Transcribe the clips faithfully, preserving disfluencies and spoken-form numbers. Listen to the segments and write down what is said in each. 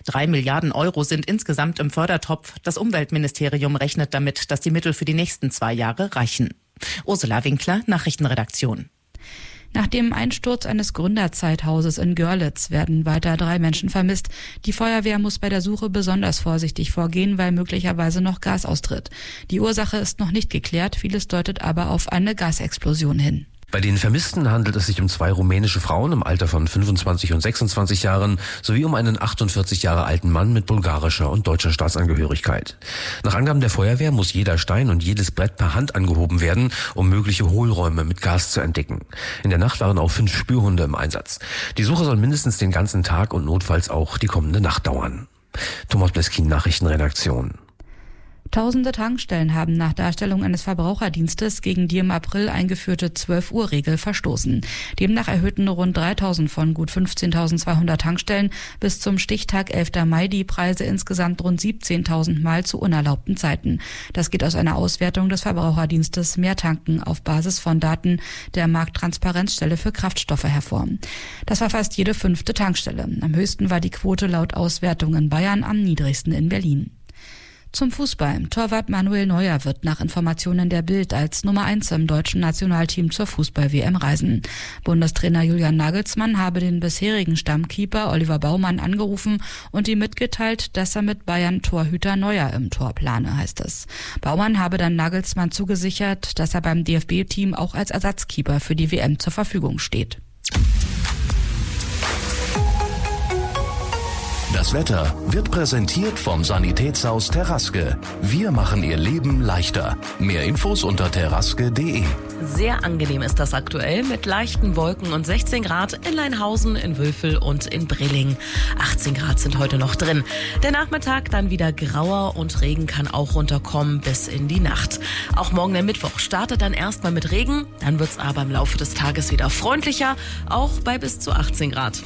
Drei Milliarden Euro sind insgesamt im Fördertopf. Das Umweltministerium rechnet damit, dass die Mittel für die nächsten zwei Jahre reichen. Ursula Winkler, Nachrichtenredaktion. Nach dem Einsturz eines Gründerzeithauses in Görlitz werden weiter drei Menschen vermisst. Die Feuerwehr muss bei der Suche besonders vorsichtig vorgehen, weil möglicherweise noch Gas austritt. Die Ursache ist noch nicht geklärt, vieles deutet aber auf eine Gasexplosion hin. Bei den Vermissten handelt es sich um zwei rumänische Frauen im Alter von fünfundzwanzig und sechsundzwanzig Jahren sowie um einen achtundvierzig Jahre alten Mann mit bulgarischer und deutscher Staatsangehörigkeit. Nach Angaben der Feuerwehr muss jeder Stein und jedes Brett per Hand angehoben werden, um mögliche Hohlräume mit Gas zu entdecken. In der Nacht waren auch fünf Spürhunde im Einsatz. Die Suche soll mindestens den ganzen Tag und notfalls auch die kommende Nacht dauern. Thomas Bleskin, Nachrichtenredaktion. Tausende Tankstellen haben nach Darstellung eines Verbraucherdienstes gegen die im April eingeführte zwölf-Uhr-Regel verstoßen. Demnach erhöhten rund dreitausend von gut fünfzehntausendzweihundert Tankstellen bis zum Stichtag elfter Mai die Preise insgesamt rund siebzehntausend Mal zu unerlaubten Zeiten. Das geht aus einer Auswertung des Verbraucherdienstes Mehr Tanken auf Basis von Daten der Markttransparenzstelle für Kraftstoffe hervor. Das war fast jede fünfte Tankstelle. Am höchsten war die Quote laut Auswertung in Bayern, am niedrigsten in Berlin. Zum Fußball. Torwart Manuel Neuer wird nach Informationen der Bild als Nummer eins im deutschen Nationalteam zur Fußball-W M reisen. Bundestrainer Julian Nagelsmann habe den bisherigen Stammkeeper Oliver Baumann angerufen und ihm mitgeteilt, dass er mit Bayern-Torhüter Neuer im Tor plane, heißt es. Baumann habe dann Nagelsmann zugesichert, dass er beim D F B-Team auch als Ersatzkeeper für die W M zur Verfügung steht. Das Wetter wird präsentiert vom Sanitätshaus Terraske. Wir machen Ihr Leben leichter. Mehr Infos unter terraske punkt de. Sehr angenehm ist das aktuell mit leichten Wolken und sechzehn Grad in Leinhausen, in Wülfel und in Brilling. achtzehn Grad sind heute noch drin. Der Nachmittag dann wieder grauer und Regen kann auch runterkommen bis in die Nacht. Auch morgen der Mittwoch startet dann erstmal mit Regen, dann wird es aber im Laufe des Tages wieder freundlicher, auch bei bis zu achtzehn Grad.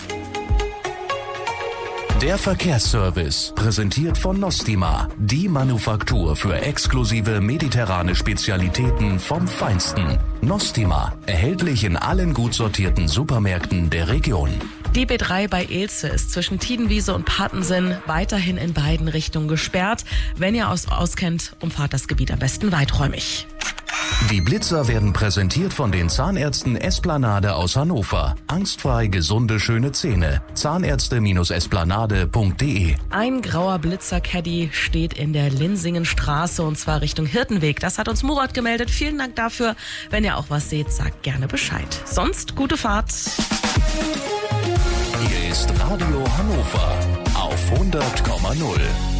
Der Verkehrsservice, präsentiert von Nostima, die Manufaktur für exklusive mediterrane Spezialitäten vom Feinsten. Nostima, erhältlich in allen gut sortierten Supermärkten der Region. Die B drei bei Elze ist zwischen Tiedenwiese und Patensinn weiterhin in beiden Richtungen gesperrt. Wenn ihr euch auskennt, umfahrt das Gebiet am besten weiträumig. Die Blitzer werden präsentiert von den Zahnärzten Esplanade aus Hannover. Angstfrei gesunde, schöne Zähne. Zahnärzte Esplanade punkt de. Ein grauer Blitzer-Caddy steht in der Linsingenstraße und zwar Richtung Hirtenweg. Das hat uns Murat gemeldet. Vielen Dank dafür. Wenn ihr auch was seht, sagt gerne Bescheid. Sonst gute Fahrt. Hier ist Radio Hannover auf hundert Komma null.